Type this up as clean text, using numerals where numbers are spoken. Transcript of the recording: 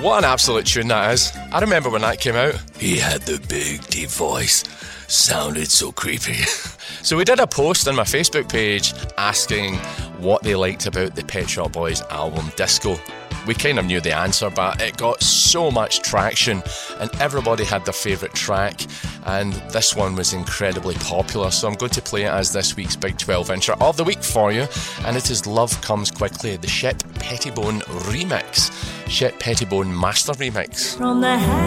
What an absolute tune that is. I remember when that came out. He had the big deep voice. Sounded so creepy. So we did a post on my Facebook page asking what they liked about the Pet Shop Boys album Disco. We kind of knew the answer, but it got so much traction and everybody had their favourite track, and this one was incredibly popular, so I'm going to play it as this week's Big 12-incher of the week for you, and it is Love Comes Quickly, the Shep Pettibone remix. Shep Pettibone Master Remix. From the